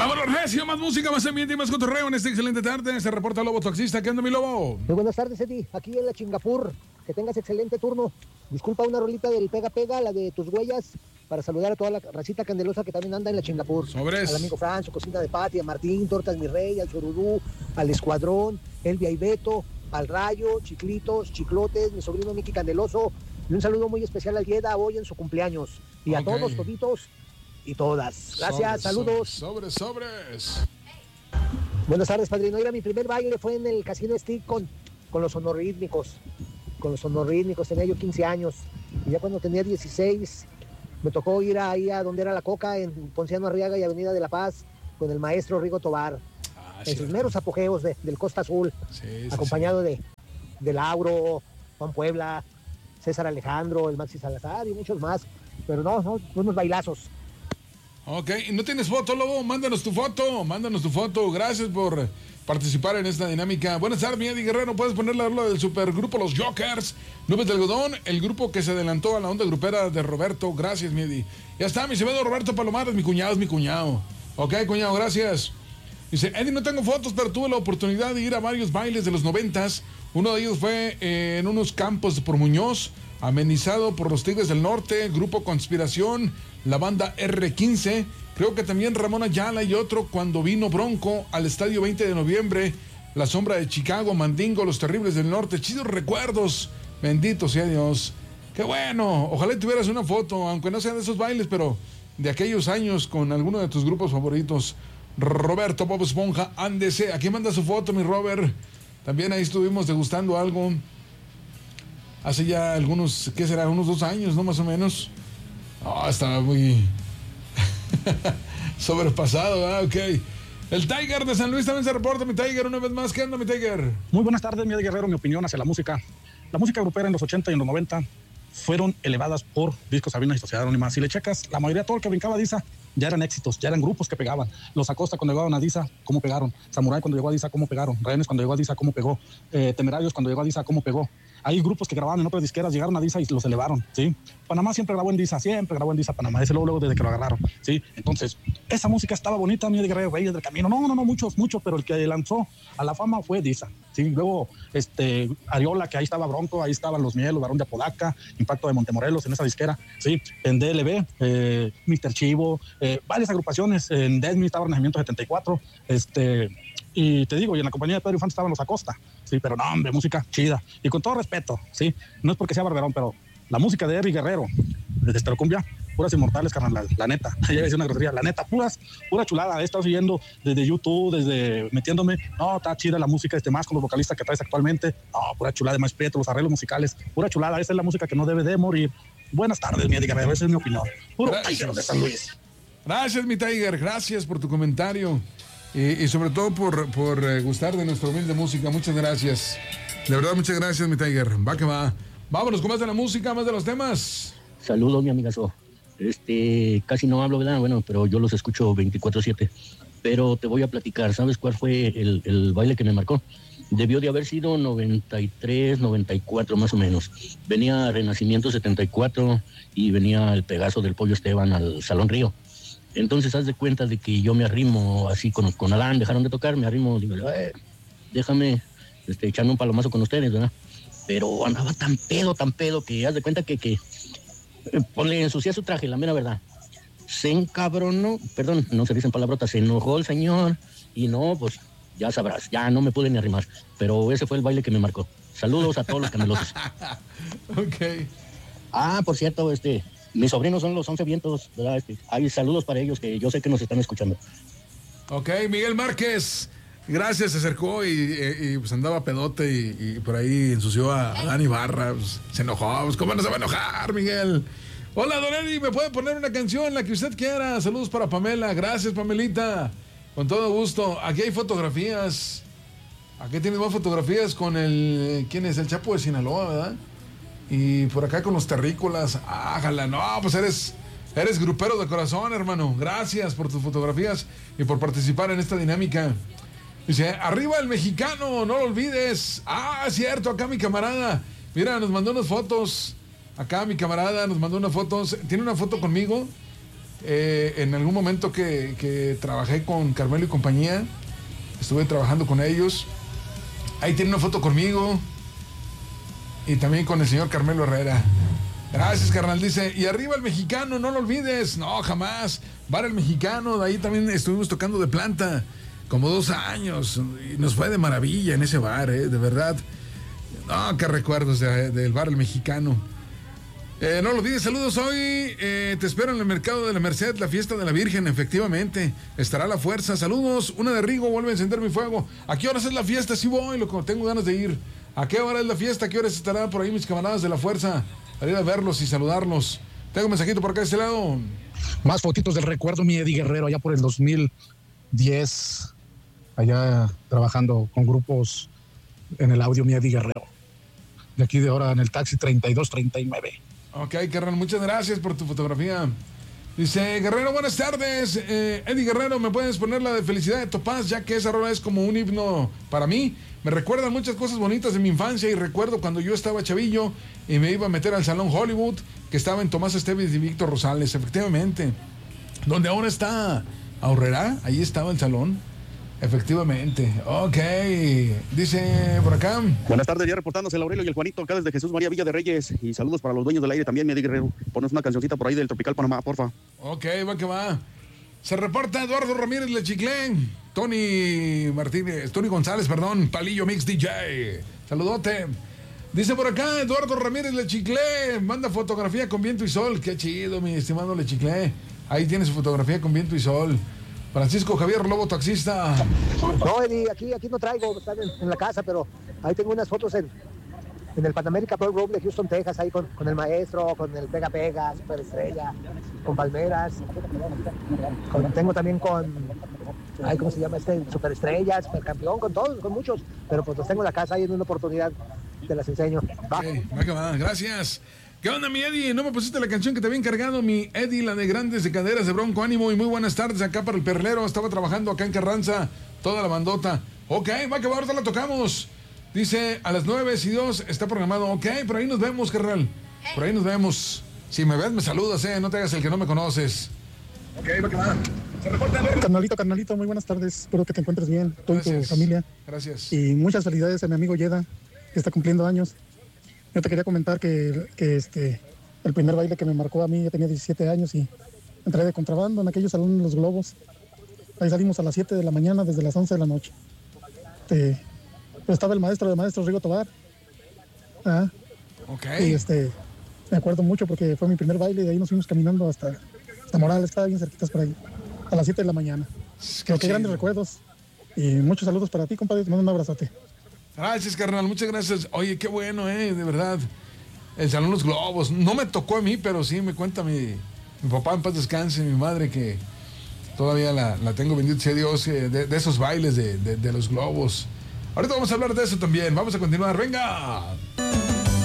Vámonos, recio, más música, más ambiente y más cotorreo en esta excelente tarde. Se reporta Lobo Taxista. ¿Qué anda, mi Lobo? Muy buenas tardes, Edi. Aquí en la Chingapur. Que tengas excelente turno. Disculpa una rolita del Pega Pega, la de tus huellas, para saludar a toda la racita candelosa que también anda en la Chingapur. Sobres. Al amigo Fran, su cocina de patio, a Martín, Tortas Mi Rey, al Chorudú, al Escuadrón, Elvia y Beto, al Rayo, Chiclitos, Chiclotes, mi sobrino Miki Candeloso. Y un saludo muy especial al Yeda hoy en su cumpleaños. Y a todos, toditos y todas. Gracias, saludos. Sobres. Buenas tardes, padrino. Mira, mi primer baile fue en el Casino Stick con los sonorrítmicos. Tenía yo 15 años. Y ya cuando tenía 16, me tocó ir ahí a donde era la Coca, en Ponciano Arriaga y Avenida de la Paz, con el maestro Rigo Tobar. En sus meros apogeos del Costa Azul. Acompañado de Lauro, Juan Puebla, César Alejandro, el Maxi Salazar y muchos más. Pero no, unos bailazos. Ok, ¿no tienes foto, Lobo? Mándanos tu foto. Gracias por participar en esta dinámica. Buenas tardes, mi Eddie Guerrero. ¿Puedes ponerle lo del supergrupo Los Jokers? Nubes de Algodón, el grupo que se adelantó a la onda grupera de Roberto. Gracias, mi Eddie. Ya está, mi Acevedo Roberto Palomares, mi cuñado es mi cuñado. Ok, cuñado, gracias. Dice, Eddie, no tengo fotos, pero tuve la oportunidad de ir a varios bailes de los 90s. Uno de ellos fue en unos campos por Muñoz, amenizado por los Tigres del Norte, Grupo Conspiración, la banda R15, creo que también Ramón Ayala y otro cuando vino Bronco al estadio 20 de noviembre, La Sombra de Chicago, Mandingo, Los Terribles del Norte, chidos recuerdos, bendito sea Dios. Qué bueno, ojalá tuvieras una foto, aunque no sean de esos bailes, pero de aquellos años con alguno de tus grupos favoritos. Roberto Bob Esponja, ándese, aquí manda su foto, mi Robert. También ahí estuvimos degustando algo hace ya algunos, ¿qué será? Unos 2 años, ¿no? Más o menos. Estaba muy sobrepasado, ¿verdad? Ok. El Tiger de San Luis también se reporta, mi Tiger, una vez más. ¿Qué anda, mi Tiger? Muy buenas tardes, mi Guerrero. Mi opinión hacia la música. La música grupera en los 80 y en los 90 fueron elevadas por Discos Sabinas y Sociedad Anónima. Si le checas, la mayoría, todo el que brincaba Disa, ya eran éxitos, ya eran grupos que pegaban. Los Acosta cuando llegaban a Disa, ¿cómo pegaron? Samurai cuando llegó a Disa, ¿cómo pegaron? Rehenes cuando llegó a Disa, ¿cómo pegó? Temerarios cuando llegó a Disa, ¿cómo pegó? Hay grupos que grababan en otras disqueras, llegaron a Disa y los elevaron, ¿sí? Panamá siempre grabó en Disa Panamá, ese luego desde que lo agarraron, ¿sí? Entonces, esa música estaba bonita, mi Guerrero, Reyes del Camino, no, muchos, pero el que lanzó a la fama fue Disa, ¿sí? Luego, Ariola, que ahí estaba Bronco, ahí estaban Los Mielos, Barón de Apodaca, Impacto de Montemorelos en esa disquera, ¿sí? En DLB, Mr. Chivo, varias agrupaciones, en Desmi estaba Renacimiento 74, y te digo, y en la compañía de Pedro Infante estaban Los Acosta, sí, pero no, hombre, música chida, y con todo respeto, sí, no es porque sea barberón, pero la música de Eddie Guerrero, desde Esterocumbia, puras inmortales, carnal, la neta, ya decía una grosería, la neta, pura chulada, he estado siguiendo desde YouTube, desde metiéndome, no, está chida la música, más con los vocalistas que traes actualmente, no, pura chulada, más Prieto, los arreglos musicales, pura chulada, esa es la música que no debe de morir. Buenas tardes, mi Eddie Guerrero, esa es mi opinión, puro Tiger de San Luis. Gracias, mi Tiger, gracias por tu comentario. Y sobre todo por gustar de nuestra humilde música. Muchas gracias. De verdad, muchas gracias, mi Tiger. Va que va. Vámonos con más de la música, más de los temas. Saludos, mi amigazo. Casi no hablo, ¿verdad? Bueno, pero yo los escucho 24/7. Pero te voy a platicar. ¿Sabes cuál fue el baile que me marcó? Debió de haber sido 93, 94 más o menos. Venía Renacimiento 74 y venía el Pegaso del Pollo Esteban al Salón Río. Entonces, haz de cuenta de que yo me arrimo así con Adán, dejaron de tocar, me arrimo, digo, déjame echarme un palomazo con ustedes, ¿verdad? Pero andaba tan pedo, que haz de cuenta que le ensucié su traje, la mera verdad. Se encabronó, perdón, no se dicen palabrotas, se enojó el señor, y no, pues, ya sabrás, ya no me pude ni arrimar, pero ese fue el baile que me marcó. Saludos a todos los camelosos. Ok. Por cierto, mis sobrinos son los 11 vientos, ¿verdad? Hay saludos para ellos que yo sé que nos están escuchando. Ok, Miguel Márquez, gracias, se acercó y pues andaba pedote y por ahí ensució a Dani Barra, pues, se enojó, pues ¿cómo no se va a enojar, Miguel? Hola, don Eddie, ¿me puede poner una canción, la que usted quiera? Saludos para Pamela, gracias, Pamelita, con todo gusto. Aquí hay fotografías, aquí tienes más fotografías con ¿quién es? El Chapo de Sinaloa, ¿verdad? Y por acá con los terrícolas. Ájala, no, pues eres grupero de corazón, hermano. Gracias por tus fotografías y por participar en esta dinámica. Dice, arriba el mexicano, no lo olvides. Cierto, acá mi camarada. Mira, nos mandó unas fotos. Acá mi camarada nos mandó unas fotos. Tiene una foto conmigo. En algún momento que trabajé con Carmelo y compañía, estuve trabajando con ellos. Ahí tiene una foto conmigo y también con el señor Carmelo Herrera. Gracias, carnal. Dice, y arriba el Mexicano, no lo olvides. No, jamás. Bar el Mexicano, de ahí también estuvimos tocando de planta como 2 años y nos fue de maravilla en ese bar, de verdad. No, qué recuerdos del Bar el Mexicano. No lo olvides, saludos hoy. Te espero en el mercado de la Merced, la fiesta de la Virgen, efectivamente. Estará la fuerza. Saludos, una de Rigo, vuelve a encender mi fuego. ¿A qué horas es la fiesta? Sí voy, loco, tengo ganas de ir. ¿A qué hora es la fiesta? ¿A qué horas estarán por ahí mis camaradas de la fuerza? Para ir a verlos y saludarlos. Tengo un mensajito por acá de este lado. Más fotitos del recuerdo, mi Eddie Guerrero, allá por el 2010, allá trabajando con grupos en el audio, mi Eddie Guerrero. De aquí de ahora en el taxi 3239. Ok, carnal, muchas gracias por tu fotografía. Dice, Guerrero, buenas tardes. Eddie Guerrero, ¿me puedes poner la de Felicidad de Topaz? Ya que esa rola es como un himno para mí. Me recuerdan muchas cosas bonitas de mi infancia y recuerdo cuando yo estaba chavillo y me iba a meter al Salón Hollywood, que estaba en Tomás Esteves y Víctor Rosales, efectivamente. Donde ahora está Aurrera, ahí estaba el salón. Efectivamente. Ok. Dice por acá. Buenas tardes, ya reportándose el Aurelio y el Juanito, acá desde Jesús María Villa de Reyes. Y saludos para los dueños del aire también, mi Eddie Guerrero. Ponos una cancioncita por ahí del Tropical Panamá, porfa. Ok, va que va. Se reporta Eduardo Ramírez Lechiclén. Tony González, perdón. Palillo Mix DJ. Saludote. Dice por acá Eduardo Ramírez Lechiclé. Manda fotografía con viento y sol. Qué chido, mi estimado Lechiclé. Ahí tiene su fotografía con viento y sol. Francisco Javier Lobo, taxista. No, Eddie, aquí no traigo, están en la casa, pero ahí tengo unas fotos en el Pan America Pro Group de Houston, Texas, ahí con el maestro, con el Pega Pega, Super Estrella, con Palmeras. Tengo también con, ¿cómo se llama Super Estrella, Super Campeón, con todos, con muchos, pero pues los tengo en la casa, ahí en una oportunidad te las enseño. Va, gracias. ¿Qué onda, mi Eddie? ¿No me pusiste la canción que te había encargado, mi Eddie, la de Grandes de Caderas de Bronco Ánimo? Y muy buenas tardes acá para el Perlero. Estaba trabajando acá en Carranza, toda la bandota. Ok, va que va, ahorita la tocamos. Dice, a las 9:02 está programado. Ok, por ahí nos vemos, carnal. Por ahí nos vemos. Si me ves, me saludas, no te hagas el que no me conoces. Ok, va que va. Se reporta. Carnalito, muy buenas tardes. Espero que te encuentres bien, tú y tu familia. Gracias. Y muchas felicidades a mi amigo Yeda, que está cumpliendo años. Yo te quería comentar que el primer baile que me marcó a mí, yo tenía 17 años y entré de contrabando en aquellos salones Los Globos. Ahí salimos a las 7 de la mañana desde las 11 de la noche. Pero estaba el maestro Rigo Tobar. Ok. Y me acuerdo mucho porque fue mi primer baile y de ahí nos fuimos caminando hasta Morales, estaba bien cerquitas por ahí, a las 7 de la mañana. Qué grandes recuerdos. Y muchos saludos para ti, compadre, te mando un abrazote. Gracias, carnal, muchas gracias. Oye, qué bueno, de verdad. El Salón Los Globos. No me tocó a mí, pero sí me cuenta mi papá, en paz descanse, mi madre, que todavía la tengo, bendito sea Dios, de esos bailes de los globos. Ahorita vamos a hablar de eso también. Vamos a continuar. ¡Venga!